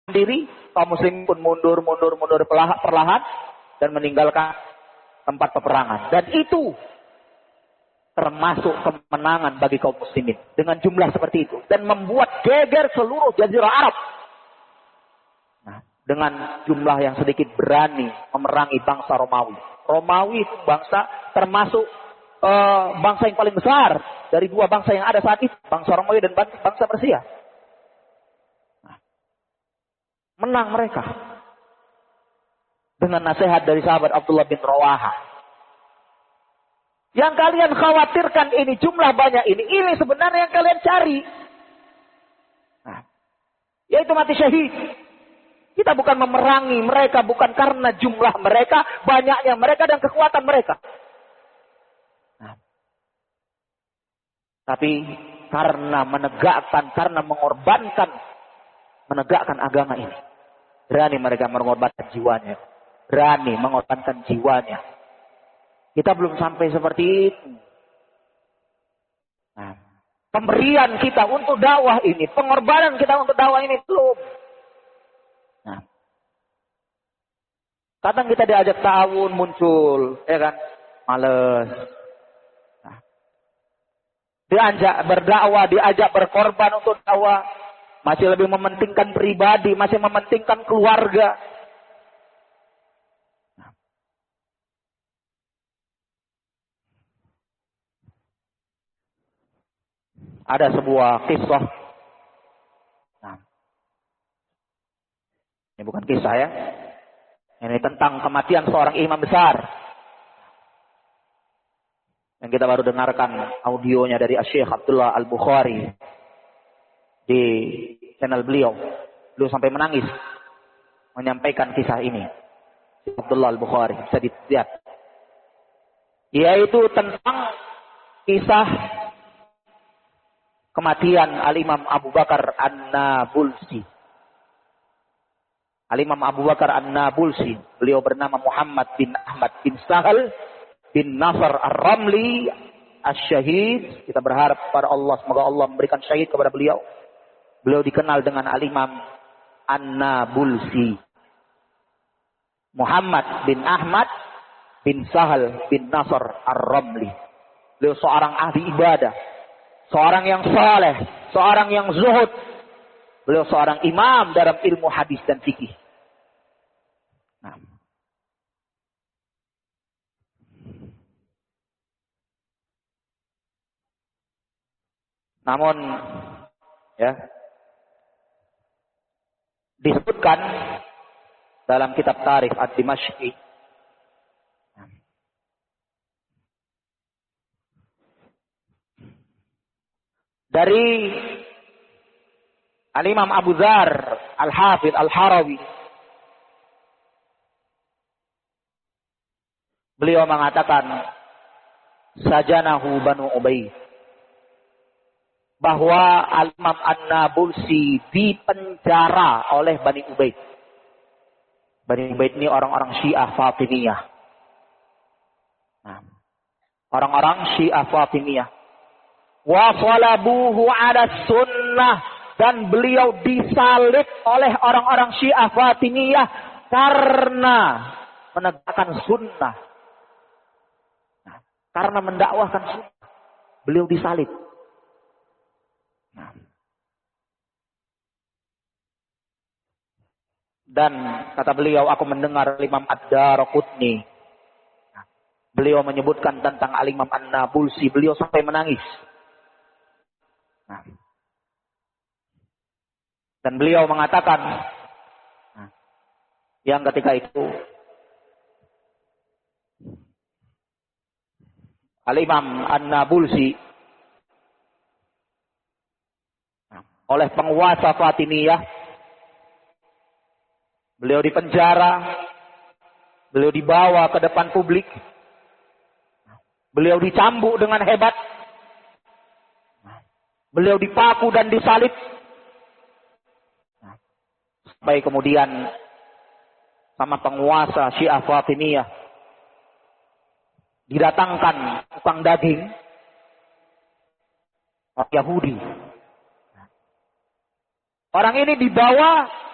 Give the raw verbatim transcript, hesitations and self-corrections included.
diri, kaum muslim pun mundur, mundur, mundur perlahan dan meninggalkan tempat peperangan. Dan itu termasuk kemenangan bagi kaum muslimin dengan jumlah seperti itu dan membuat geger seluruh jazirah Arab. Nah, dengan jumlah yang sedikit berani memerangi bangsa Romawi. Romawi itu bangsa termasuk uh, bangsa yang paling besar dari dua bangsa yang ada saat itu, bangsa Romawi dan bangsa Persia. Nah, menang mereka dengan nasihat dari sahabat Abdullah bin Rawaha. Yang kalian khawatirkan ini, jumlah banyak ini, ini sebenarnya yang kalian cari. Nah, yaitu mati syahid. Kita bukan memerangi mereka, bukan karena jumlah mereka, banyaknya mereka dan kekuatan mereka. Nah, tapi karena menegakkan, karena mengorbankan, menegakkan agama ini. Berani mereka mengorbankan jiwanya. Berani mengorbankan jiwanya. Kita belum sampai seperti itu. Nah, pemberian kita untuk dakwah ini, pengorbanan kita untuk dakwah ini belum. Nah, kadang kita diajak ta'awun muncul, ya kan? Males. Nah, diajak berdakwah, diajak berkorban untuk dakwah, masih lebih mementingkan pribadi, masih mementingkan keluarga. Ada sebuah kisah. Nah, ini bukan kisah ya. Ini tentang kematian seorang imam besar. Yang kita baru dengarkan audionya dari Syekh Abdullah Al-Bukhari di channel beliau. Beliau sampai menangis menyampaikan kisah ini. Abdullah Al-Bukhari, bisa dilihat. Yaitu tentang kisah kematian Al-Imam Abu Bakar An-Nabulsi. Al-Imam Abu Bakar An-Nabulsi. Beliau bernama Muhammad bin Ahmad bin Sahal bin Nasr Ar-Ramli Asy-Syahid. Kita berharap kepada Allah, semoga Allah memberikan syahid kepada beliau. Beliau dikenal dengan Al-Imam An-Nabulsi. Muhammad bin Ahmad bin Sahal bin Nasr Ar-Ramli. Beliau seorang ahli ibadah. Seorang yang saleh, seorang yang zuhud. Beliau seorang imam dalam ilmu hadis dan fikih. Nah. Namun, ya, disebutkan dalam kitab Tarikh Ad-Dimashqi dari Al-Imam Abu Dzar Al-Hafidh Al-Harawi. Beliau mengatakan sajanahu Banu Ubaid, bahwa Al-Imam An-Nabulsi dipenjara oleh Bani Ubaid. Bani Ubaid ini orang-orang Syiah Fatimiyah. Nah, orang-orang Syiah Fatimiyah. Wa salabuhu ala sunnah, dan beliau disalib oleh orang-orang Syiah Fatimiyah karena menegakkan sunnah. Nah, karena mendakwahkan sunnah, beliau disalib. Nah. Dan kata beliau, aku mendengar Imam Ad-Daraqutni. Nah, beliau menyebutkan tentang Al-Imam An-Nabulsi, beliau sampai menangis. Nah. Dan beliau mengatakan, nah, yang ketika itu Al-Imam An-Nabulsi nah, oleh penguasa Fatimiyah, beliau dipenjara, beliau dibawa ke depan publik, beliau dicambuk dengan hebat. Beliau dipaku dan disalib. Sampai kemudian sama penguasa Syiah Fatimiyah didatangkan tukang daging orang Yahudi. Orang ini dibawa